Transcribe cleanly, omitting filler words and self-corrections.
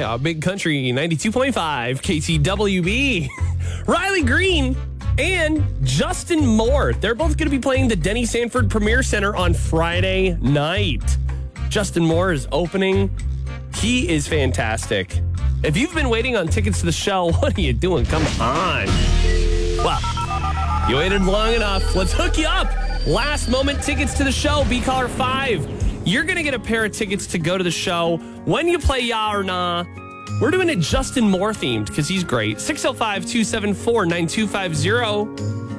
Big Country 92.5 KTWB. Riley Green and Justin Moore. They're both going to be playing the Denny Sanford Premier Center on Friday night. Justin Moore is opening. He is fantastic. If you've been waiting on tickets to the show, what are you doing? Come on. Well, you waited long enough. Let's hook you up. Last moment tickets to the show, B-Caller 5. You're going to get a pair of tickets to go to the show when you play Ya or Nah. We're doing it Justin Moore themed because he's great. 605-274-9250.